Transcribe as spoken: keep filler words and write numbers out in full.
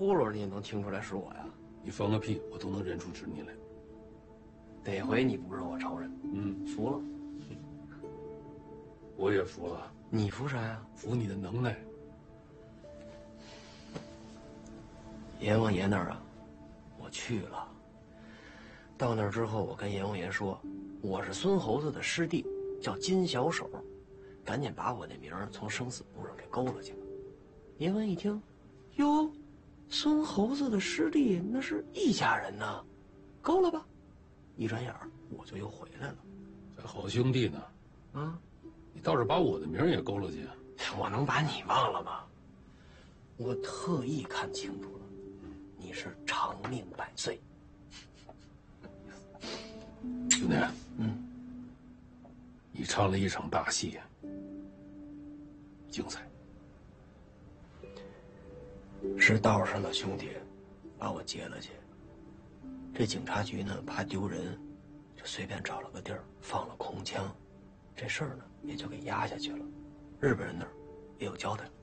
呼噜你也能听出来是我呀？ 你放个屁，我都能认出是你来。 得亏你不是我仇人， 嗯， 服了。 我也服了。 你服啥呀？ 服你的能耐。 阎王爷那儿啊，我去了。到那儿之后，我跟阎王爷说，我是孙猴子的师弟，叫金小手，赶紧把我那名儿从生死簿上给勾了去吧。阎王一听，哟，孙猴子的师弟那是一家人呐，勾了吧。一转眼儿我就又回来了。 这好兄弟呢， 啊， 你倒是把我的名儿也勾了去。 我能把你忘了吗？我特意看清楚了，你是长命百岁。 兄弟， 嗯， 你唱了一场大戏，精彩。 是道上的兄弟把我接了去。这警察局呢，怕丢人，就随便找了个地儿放了空枪，这事儿呢也就给压下去了。日本人那儿也有交代。